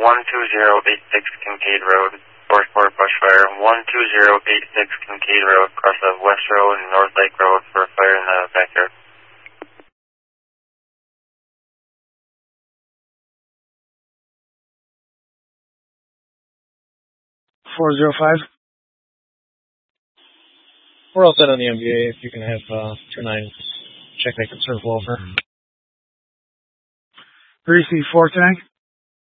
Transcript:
12086 Kincaid Road, 4-4 bushfire. 12086 Kincaid Road, cross of West Road and North Lake Road for a fire in the backyard. 405. We're all set on the MVA. If you can have 29 check that conserve over. Receive 4 tank.